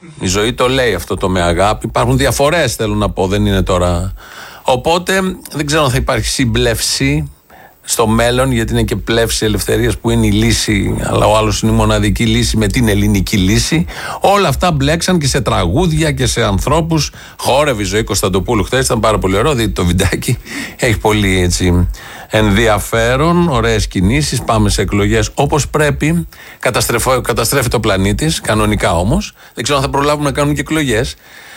Η ζωή το λέει αυτό το με αγάπη. Υπάρχουν διαφορές, θέλω να πω, δεν είναι τώρα. Οπότε δεν ξέρω αν θα υπάρχει σύμπλευση στο μέλλον, γιατί είναι και πλεύση ελευθερίας που είναι η λύση, αλλά ο άλλος είναι η μοναδική λύση με την ελληνική λύση. Όλα αυτά μπλέξαν και σε τραγούδια και σε ανθρώπους. Χόρευε η Ζωή Κωνσταντοπούλου χθες, ήταν πάρα πολύ ωραίο. Δείτε το βιντεάκι, έχει πολύ έτσι ενδιαφέρον, ωραίες κινήσεις. Πάμε σε εκλογές όπως πρέπει. Καταστρέφει το πλανήτης, κανονικά όμως. Δεν ξέρω αν θα προλάβουν να κάνουν και εκλογές.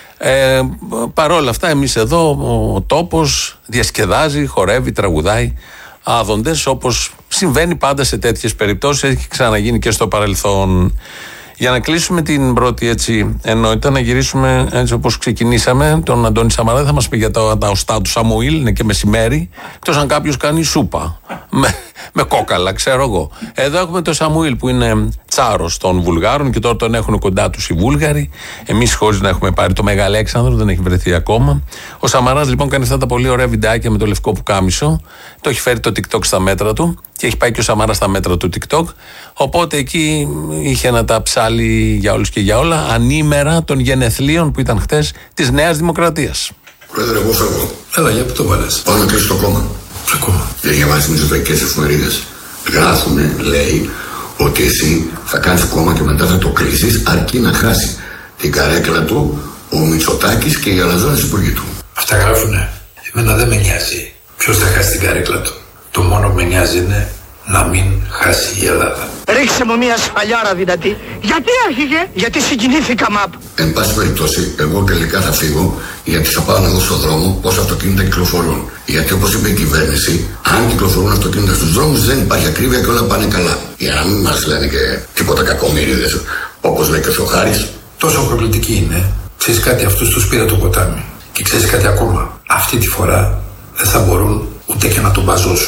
Παρόλα αυτά, εμείς εδώ ο τόπος διασκεδάζει, χορεύει, τραγουδάει άδοντες, όπως συμβαίνει πάντα σε τέτοιες περιπτώσεις. Έχει ξαναγίνει και στο παρελθόν. Για να κλείσουμε την πρώτη έτσι ενότητα, να γυρίσουμε έτσι όπως ξεκινήσαμε. Τον Αντώνη Σαμαρά δεν θα μας πει για τα οστά του Σαμουήλ, είναι και μεσημέρι, εκτός αν κάποιος κάνει σούπα με κόκαλα, ξέρω εγώ. Εδώ έχουμε τον Σαμουήλ που είναι τσάρος των Βουλγάρων και τώρα τον έχουν κοντά τους οι Βούλγαροι. Εμείς χωρίς να έχουμε πάρει το Μεγαλέξανδρο, δεν έχει βρεθεί ακόμα. Ο Σαμαράς λοιπόν κάνει αυτά τα πολύ ωραία βιντεάκια με το λευκό πουκάμισο. Το έχει φέρει το TikTok στα μέτρα του και έχει πάει και ο Σαμαράς στα μέτρα του TikTok. Οπότε εκεί είχε να τα ψάλει για όλους και για όλα, ανήμερα των γενεθλίων που ήταν χτες της Νέας Δημοκρατίας. Πρόεδρε, εγώ φεύγω. Έλα, για πού το βάλες? Πάω να κλείσω το κόμμα. Ποιο κόμμα? Δεν διαβάζει μισοτρακικές εφημερίδες. Γράφουνε, λέει, ότι εσύ θα κάνεις κόμμα και μετά θα το κλείσεις, αρκεί να χάσει την καρέκλα του ο Μητσοτάκης και οι αλαζόνες υπουργοί του. Αυτά γράφουνε. Εμένα δεν με νοιάζει ποιος θα χάσει την καρέκλα του. Το μόνο που με νοιάζει είναι να μην χάσει η Ελλάδα. Ρίξε μου μια σφαλιάρα δυνατή. Γιατί άρχιγε? Γιατί συγκινήθηκα μαπ. Εν πάση περιπτώσει, εγώ τελικά θα φύγω, γιατί θα πάω να δω στον δρόμο πόσα αυτοκίνητα κυκλοφορούν. Γιατί όπως είπε η κυβέρνηση, αν κυκλοφορούν αυτοκίνητα στους δρόμους δεν υπάρχει ακρίβεια και όλα πάνε καλά. Για να μην μας λένε και τίποτα κακομοίριδες, όπως λέει και ο Θεοχάρης. Τόσο προκλητική είναι. Ξέρεις κάτι, αυτούς τους πήρε το ποτάμι. Και ξέρεις κάτι ακόμα. Αυτή τη φορά δεν θα μπορούν ούτε και να τον μπαζώσουν.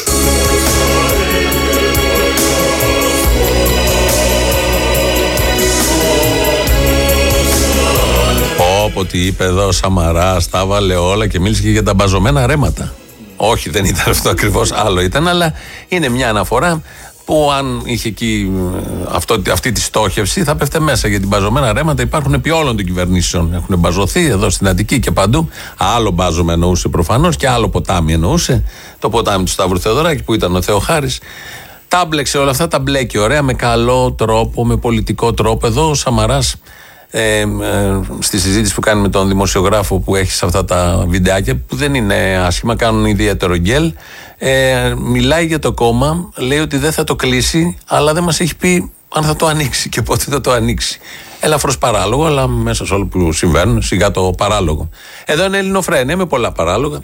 Ό,τι είπε εδώ ο Σαμαράς, τα βάλε όλα και μίλησε και για τα μπαζωμένα ρέματα. Όχι, δεν ήταν αυτό ακριβώς, άλλο ήταν, αλλά είναι μια αναφορά που αν είχε εκεί αυτή τη στόχευση θα πέφτε μέσα, γιατί μπαζωμένα ρέματα υπάρχουν επί όλων των κυβερνήσεων. Έχουν μπαζωθεί εδώ στην Αττική και παντού. Άλλο μπάζωμα εννοούσε προφανώς και άλλο ποτάμι εννοούσε. Το ποτάμι του Σταύρου Θεοδωράκη που ήταν ο Θεοχάρης. Τα μπλέξε όλα αυτά, τα μπλέκει ωραία, με καλό τρόπο, με πολιτικό τρόπο. Εδώ ο Σαμαράς στη συζήτηση που κάνει με τον δημοσιογράφο που έχει σε αυτά τα βιντεάκια, που δεν είναι άσχημα, κάνουν ιδιαίτερο γκέλ, μιλάει για το κόμμα, λέει ότι δεν θα το κλείσει, αλλά δεν μας έχει πει αν θα το ανοίξει και πότε θα το ανοίξει. Ελαφρώς παράλογο, αλλά μέσα σε όλα που συμβαίνουν, σιγά το παράλογο. Εδώ είναι Ελληνοφρένεια με πολλά παράλογα.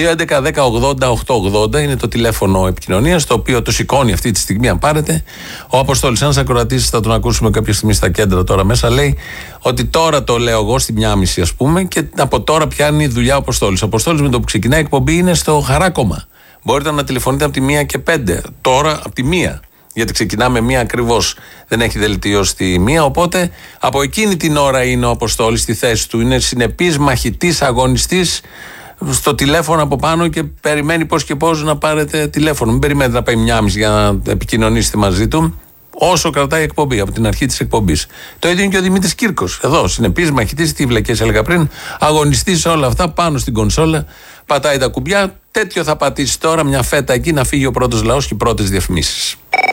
2.11.10.80.880 είναι το τηλέφωνο επικοινωνίας, το οποίο το σηκώνει αυτή τη στιγμή, αν πάρετε. Ο Αποστόλης, ένας ακροατής, θα τον ακούσουμε κάποια στιγμή στα κέντρα τώρα μέσα, λέει ότι τώρα το λέω εγώ στη 1.30 ας πούμε, και από τώρα πιάνει δουλειά ο Αποστόλης. Ο Αποστόλης με το που ξεκινάει η εκπομπή είναι στο Χαράκωμα. Μπορείτε να τηλεφωνείτε από τη 1:05, τώρα από τη 1. Γιατί ξεκινάμε 1 ακριβώς, δεν έχει δελτίο στη 1. Οπότε από εκείνη την ώρα είναι ο Αποστόλης στη θέση του. Είναι συνεπής, μαχητής, αγωνιστής στο τηλέφωνο από πάνω και περιμένει πώς και πώς να πάρετε τηλέφωνο. Μην περιμένετε να πάει 1.30 για να επικοινωνήσετε μαζί του. Όσο κρατάει η εκπομπή, από την αρχή της εκπομπής. Το ίδιο είναι και ο Δημήτρης Κύρκος. Εδώ, συνεπής, μαχητής, τι βλακές έλεγα πριν, αγωνιστής όλα αυτά πάνω στην κονσόλα, πατάει τα κουμπιά. Τέτοιο θα πατήσει τώρα, μια φέτα εκεί, να φύγει ο πρώτος λαός και οι πρώτες διαφημίσεις.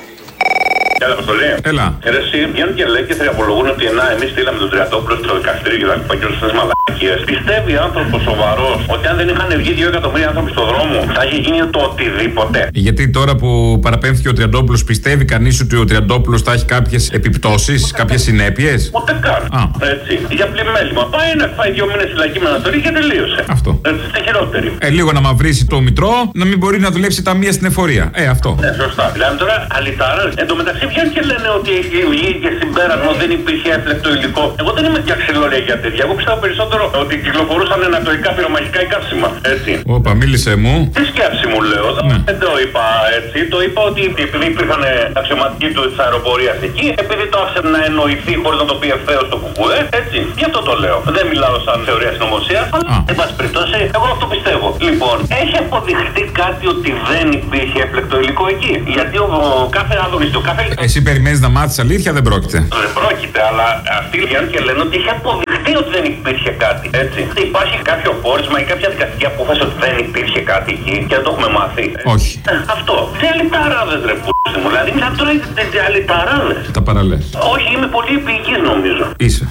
Έλα, Αποστολή. Έλα. Εσύ βγαίνουν και λέει και θριαπολογούν ότι εμείς στείλαμε τον Τριαντόπουλο στο δικαστήριο και τα λοιπά και όλες αυτές τις μαλακίες. Πιστεύει άνθρωπος σοβαρός ότι αν δεν είχαν βγει 2 εκατομμύρια άνθρωποι στον δρόμο θα είχε γίνει το οτιδήποτε? Γιατί τώρα που παραπέμφθηκε ο Τριαντόπουλος, πιστεύει κανείς ότι ο Τριαντόπουλος θα έχει κάποιες επιπτώσεις, κάποιες συνέπειες? Ούτε καν. Έτσι. Για πλημέλημα. Πάει να φάει 2 μήνες φυλακή με αναστολή και τελείωσε. Αυτό. Έτσι, στη χειρότερη. Λίγο να μαυρίσει το μητρό, να μην μπορεί να δουλέψει ταμεία στην εφορία. Αυτό. Ναι, σωστά. Δηλαδή τώρα αλυτάρα. Εν τω μεταξύ βγαίνουν και λένε ότι βγήκε συμπέρασμα, δεν υπήρχε έφλεκτο υλικό. Εγώ δεν είμαι για ξυλωρία για τέτοια. Εγώ πιστεύω περισσότερο ότι κυκλοφορούσαν ανατοϊκά πυρομαχικά ή καύσιμα. Έτσι. Όπα, μίλησε μου. Τι σκέψη μου λέω. Ναι. Δεν το είπα έτσι. Το είπα ότι επειδή υπήρχαν αξιωματικοί τη αεροπορία εκεί, επειδή το άφησε να εννοηθεί χωρίς να το πει ευθέως το κουκουέ. Έτσι. Γι' αυτό το λέω. Δεν μιλάω σαν θεωρία συνωμοσία. Αλλά εν πάση περιπτώσει, εγώ αυτό πιστεύω. Λοιπόν, έχει αποδειχτεί κάτι ότι δεν υπήρχε έφλεκτο υλικό εκεί. Γιατί ο κάθε αγωνιστή, Εσύ περιμένεις να μάθεις αλήθεια, δεν πρόκειται. Δεν πρόκειται, αλλά αυτοί βγαίνουν και λένε ότι έχει αποδειχτεί είναι ότι δεν υπήρχε κάτι, έτσι. Υπάρχει κάποιο πόρισμα ή κάποια δικαστική απόφαση ότι δεν υπήρχε κάτι εκεί και δεν το έχουμε μάθει. Όχι. Αυτό. Τι αλυταράδες ρε π***ι μου, δηλαδή μιλάμε τώρα για αλυταράδες. Τα παραλές. Όχι, είμαι πολύ επίοικης νομίζω. Είσαι.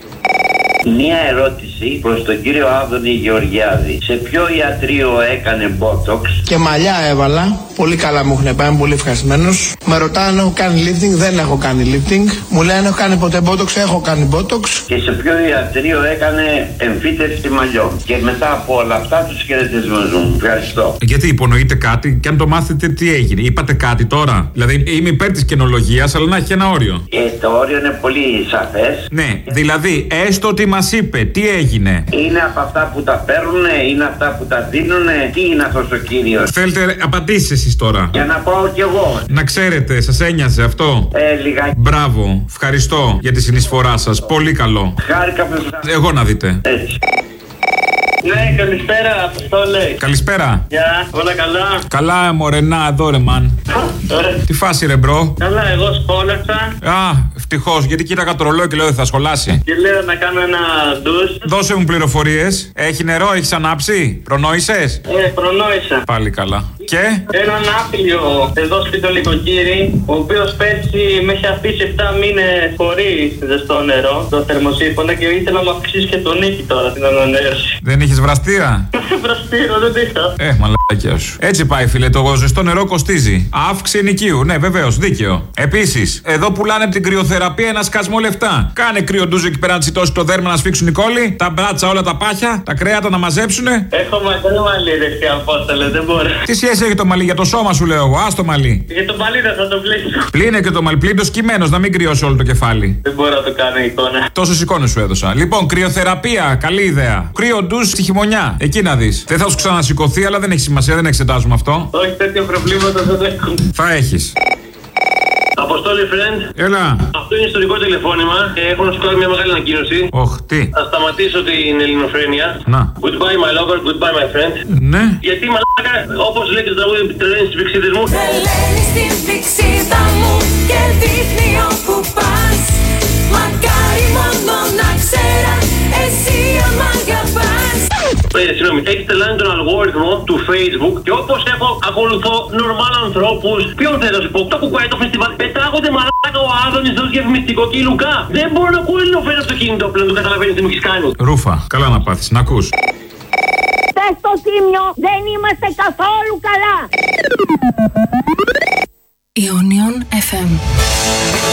Μία ερώτηση προς τον κύριο Άδωνη Γεωργιάδη. Σε ποιο ιατρείο έκανε botox? Και μαλλιά έβαλα. Πολύ καλά μου έχουν πάει, είμαι πολύ ευχαριστημένος. Με ρωτάνε αν έχω κάνει lifting, δεν έχω κάνει lifting. Μου λένε αν έχω κάνει ποτέ botox, έχω κάνει botox. Και σε ποιο ιατρείο έκανε εμφύτευση μαλλιών? Και μετά από όλα αυτά τους χαιρετισμούς μου. Ευχαριστώ. Γιατί υπονοείτε κάτι και αν το μάθετε τι έγινε? Είπατε κάτι τώρα? Δηλαδή είμαι υπέρ της καινολογίας, αλλά να έχει ένα όριο. Το όριο είναι πολύ σαφές. Ναι, δηλαδή έστω ότι μας είπε τι έγινε. Είναι από αυτά που τα παίρνουνε, είναι αυτά που τα δίνουνε, τι είναι αυτός ο κύριος? Θέλετε απαντήσεις εσείς τώρα? Για να πάω κι εγώ. Να ξέρετε, σας ένοιαζε αυτό? Λιγάκι. Μπράβο, ευχαριστώ για τη συνεισφορά σας. Πολύ καλό. Χάρηκα που σας... Εγώ να δείτε. Έτσι. Ναι, καλησπέρα, Αποστόλη. Καλησπέρα. Γεια, όλα καλά? Καλά, μωρενά, εδώ ρε μαν. Τι φάση ρε μπρο? Καλά, εγώ σχόλασα. Α, ευτυχώς, γιατί κοίταγα το ρολόι και λέω θα σχολάσει. Και λέω να κάνω ένα ντους. Δώσε μου πληροφορίες. Έχει νερό, έχεις ανάψει? Προνόησες? Προνόησα. Πάλι καλά. Και? Έναν άπλιο εδώ σπίτι νοικοκύρη, ο οποίος πέρσι με έχει αφήσει 7 μήνες χωρίς ζεστό νερό, το θερμοσύφωνα, και ήθελα να μου αυξήσει και τον νίκη τώρα την ανανέωση. Δεν είχες βραστήρα? Βραστήρα, δεν είχα. Μαλακιά σου. Έτσι πάει, φίλε. Το ζεστό νερό κοστίζει. Αύξηση ενοικίου. Ναι, βεβαίως, δίκαιο. Επίσης, εδώ πουλάνε από την κρυοθεραπεία ένα σκασμό λεφτά. Κάνε κρύο ντουζο εκεί πέρα να τσιτώσει το δέρμα, να σφίξουν οι κόλλοι. Τα μπράτσα, όλα τα πάχια, τα κρέατα να μαζέψουνε. Έχω μακρύ μαλλί, ρε Απόστολε, δεν μπορώ. Τι σχέση έχει το μαλλί? Για το σώμα σου λέω εγώ. Άστο μαλλί. Για το μαλλί δεν θα το πλύνω. Πλύνε και το μαλλί, πλύνε το σκυμμένος, να μην κρυώσει όλο το κεφάλι. Δεν μπορώ να το κάνω εικόνα. Τόσες εικόνες σου έδωσα. Λοιπόν, κρυοθεραπεία, καλή ιδέα. Κρύο ντουζ στη χειμωνιά. Εκεί να δεις. Δεν θα σου ξανασηκωθεί, αλλά δεν έχει σημασία, δεν εξετάζουμε αυτό. Όχι, τέτοια προβλήματα δεν έχω. Θα έχεις. Αποστόλη, friend. Έλα. Αυτό είναι ιστορικό τηλεφώνημα. Έχω να σου κάνω μια μεγάλη ανακοίνωση. Τι. Θα σταματήσω την ελληνοφρένεια. Να. Goodbye, my lover, goodbye, my friend. Ναι. Γιατί μαλάκα, όπως λέει και το τραγούδι, τρελαίνει στις πηξίδες μου. Τρελαίνει στην πηξίδα μου και δείχνει όπου πας. Μακάρι μόνο να ξέρα εσύ αν μ' αγαπάς. Συγγνώμη, έχει τελάνει τον αλγόριθμο του Facebook και όπως ακολουθώ νορμάλ ανθρώπους, ποιον θέλω να σου πω, το κουκουέ, το φεστιβάλ, πετάγονται μαλάκα ο Άδωνης δός διαφημιστικό και η Λουκά. Δεν μπορώ να ακούω ελληνοφρένεια από το κινητό πλέον, το καταλαβαίνεις τι μου έχεις κάνει. Ρούφα, καλά να πάθεις, να ακούς. Πες στο Τίμιο, δεν είμαστε καθόλου καλά. Ιόνιον FM.